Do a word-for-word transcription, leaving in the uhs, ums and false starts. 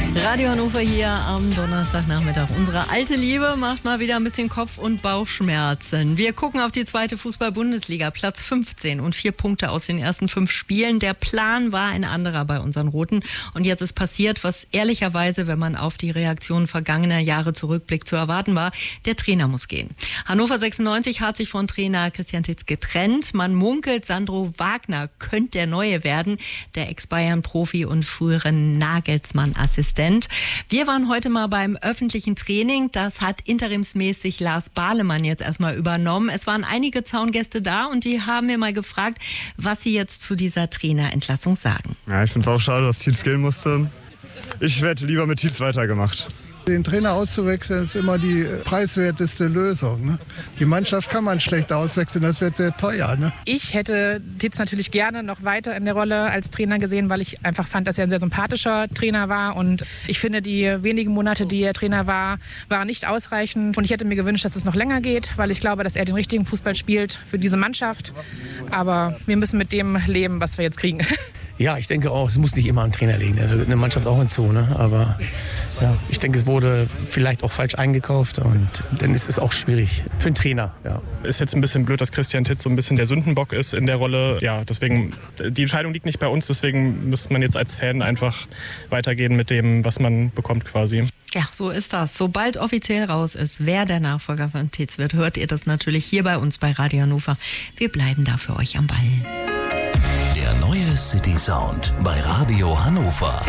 Radio Hannover hier am Donnerstagnachmittag. Unsere alte Liebe macht mal wieder ein bisschen Kopf- und Bauchschmerzen. Wir gucken auf die zweite Fußball-Bundesliga. Platz fünfzehn und vier Punkte aus den ersten fünf Spielen. Der Plan war ein anderer bei unseren Roten. Und jetzt ist passiert, was ehrlicherweise, wenn man auf die Reaktionen vergangener Jahre zurückblickt, zu erwarten war. Der Trainer muss gehen. Hannover sechsundneunzig hat sich von Trainer Christian Titz getrennt. Man munkelt, Sandro Wagner könnte der Neue werden. Der Ex-Bayern-Profi und frühere Nagelsmann-Assistent. Wir waren heute mal beim öffentlichen Training. Das hat interimsmäßig Lars Bahlemann jetzt erstmal übernommen. Es waren einige Zaungäste da und die haben mir mal gefragt, was sie jetzt zu dieser Trainerentlassung sagen. Ja, ich finde es auch schade, dass Tietz gehen musste. Ich hätte lieber mit Tietz weitergemacht. Den Trainer auszuwechseln ist immer die preiswerteste Lösung. Ne? Die Mannschaft kann man schlecht auswechseln, das wird sehr teuer. Ne? Ich hätte Titz natürlich gerne noch weiter in der Rolle als Trainer gesehen, weil ich einfach fand, dass er ein sehr sympathischer Trainer war. Und ich finde, die wenigen Monate, die er Trainer war, waren nicht ausreichend. Und ich hätte mir gewünscht, dass es noch länger geht, weil ich glaube, dass er den richtigen Fußball spielt für diese Mannschaft. Aber wir müssen mit dem leben, was wir jetzt kriegen. Ja, ich denke auch, es muss nicht immer am Trainer liegen. Da gehört eine Mannschaft auch hinzu. Ne? Aber ja, ich denke, es wurde vielleicht auch falsch eingekauft und dann ist es auch schwierig für einen Trainer. Ja. Ist jetzt ein bisschen blöd, dass Christian Titz so ein bisschen der Sündenbock ist in der Rolle. Ja, deswegen, die Entscheidung liegt nicht bei uns, deswegen müsste man jetzt als Fan einfach weitergehen mit dem, was man bekommt quasi. Ja, so ist das. Sobald offiziell raus ist, wer der Nachfolger von Titz wird, hört ihr das natürlich hier bei uns bei Radio Hannover. Wir bleiben da für euch am Ball. Der neue City Sound bei Radio Hannover.